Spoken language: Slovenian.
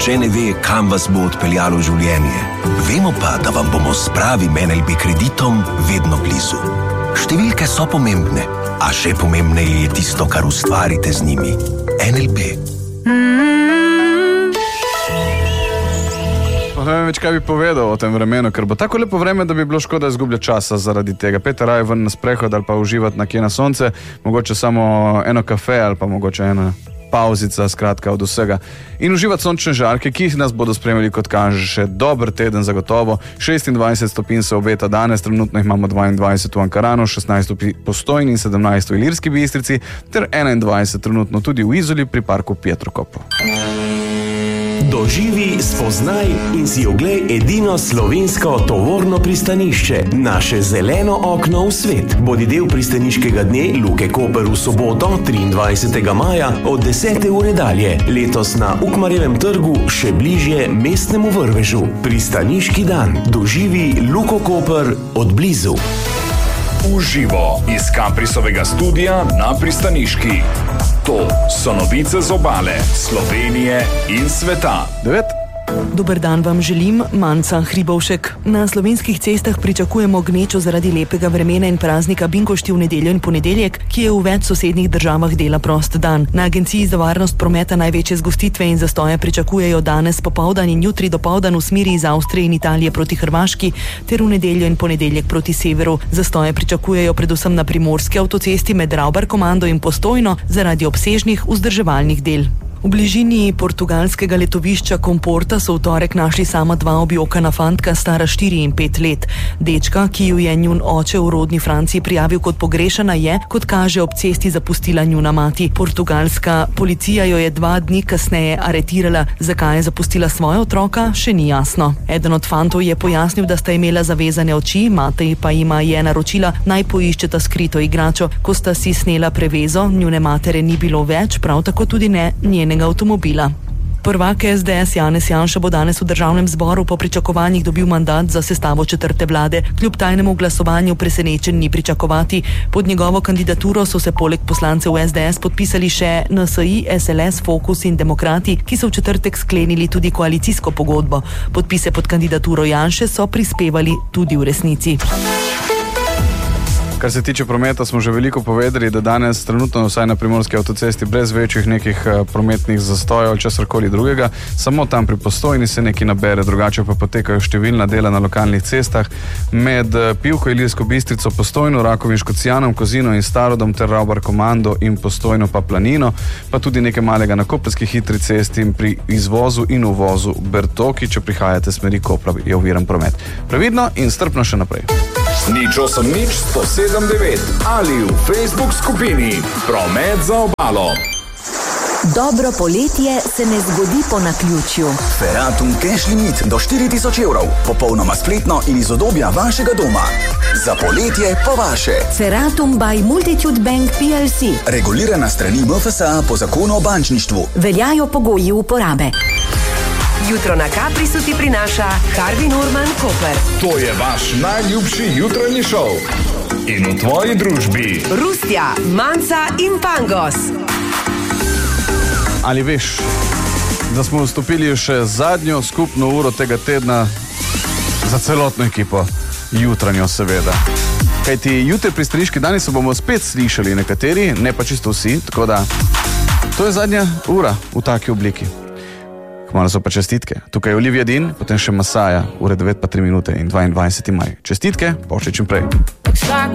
nihče ne ve, kam vas bo odpeljalo življenje. Vemo pa, da vam bomo s pravim NLB kreditom vedno blizu. Številke so pomembne, a še pomembneje je tisto, kar ustvarite z njimi. NLB. Ne vem več, kaj bi povedal o tem vremenu, ker bo tako lepo vreme, da bi bilo škoda izgubljati časa zaradi tega. Peter raje ven na sprehod ali pa uživati nekje na sonce, mogoče samo eno kafe ali pa mogoče ena pauzica, skratka od vsega. In uživati sončne žarke, ki nas bodo spremljali, kot kaže, še dober teden zagotovo. 26 stopinj se obeta danes, trenutno jih imamo 22 v Ankaranu, 16 v Postojni in 17 v Ilirski Bistrici, ter 21 trenutno tudi v Izoli pri parku Pietrokopo. Doživi, spoznaj in si oglej edino slovensko tovorno pristanišče, naše zeleno okno v svet. Bodi del pristaniškega dne Luke Koper v soboto, 23. maja od 10. ure dalje. Letos na Ukmarjevem trgu, še bližje mestnemu vrvežu. Pristaniški dan. Doživi Luko Koper od blizu. Uživo iz Kaprisovega studija na pristaniški. To so novice z obale, Slovenije in sveta. 9. Dober dan vam želim, Manca Hribovšek. Na slovenskih cestah pričakujemo gnečo zaradi lepega vremena in praznika Binkošti v nedeljo in ponedeljek, ki je v več sosednjih državah dela prost dan. Na Agenciji za varnost prometa največje zgostitve in zastoje pričakujejo danes popoldan in jutri dopoldan v smeri iz Avstrije in Italije proti Hrvaški ter v nedeljo in ponedeljek proti severu. Zastoje pričakujejo predvsem na primorski avtocesti med Ravbar-Komando in Postojno zaradi obsežnih vzdrževalnih del. V bližini portugalskega letovišča Comporta so v torek našli sama dva objokana fantka, stara 4 in 5 let. Dečka, ki ju je njun oče v rodni Franciji prijavil kot pogrešana, je, kot kaže, ob cesti zapustila njuna mati. Portugalska policija jo je 2 dni kasneje aretirala. Zakaj je zapustila svoja otroka, še ni jasno. Eden od fantov je pojasnil, da sta imela zavezane oči, mati pa jima je naročila, naj poiščeta skrito igračo. Ko sta si snela prevezo, njune matere ni bilo več, prav tako tudi ne njenega avtomobila. Prvak SDS Janez Janša bo danes v državnem zboru po pričakovanjih dobil mandat za sestavo 4. vlade. Kljub tajnemu glasovanju presenečen ni pričakovati. Pod njegovo kandidaturo so se poleg poslancev SDS podpisali še NSI, SLS, Fokus in Demokrati, ki so v četrtek sklenili tudi koalicijsko pogodbo. Podpise pod kandidaturo Janše so prispevali tudi v resnici. Kar se tiče prometa, smo že veliko povedali, da danes trenutno vsaj na primorski avtocesti brez večjih nekih prometnih zastojev ali česarkoli drugega, samo tam pri Postojni se nekaj nabere, drugače pa potekajo številna dela na lokalnih cestah med Pivko, Ilirsko Bistrico, Postojno, Rakovim, Škocjanom, Kozino in Starodom ter Ravbar-Komando in Postojno pa Planino, pa tudi nekaj malega na koprski hitri cesti in pri izvozu in uvozu Bertoki, če prihajate smeri Kopra, je oviran promet. Previdno in strpno še naprej. Nič 179 ali v Facebook skupini Promet za obalo. Dobro poletje se ne zgodi po naključju. Feratum Cash Limit do 4000 evrov, popolnoma spletno in iz udobja vašega doma. Za poletje pa vaše. Feratum by Multitude Bank PLC. Regulirana strani MFSA po zakonu o bančništvu. Veljajo pogoji uporabe. Jutro na Kaprisu ti prinaša Harvey Norman Koper. To je vaš najljubši jutranji šov. In v tvoji družbi Rustja, Manca in Pangos. Ali veš, da smo vstopili še zadnjo skupno uro tega tedna za celotno ekipo, jutranjo seveda. Kajti jutri pristaniški dani se bomo spet slišali nekateri, ne pa čisto vsi, tako da to je zadnja ura v taki obliki. Hvala so pa čestitke. Tukaj je Olivia Dean, potem še Masaja, ure 9 pa 3 minute in 22. maj. Čestitke, pa še čim prej.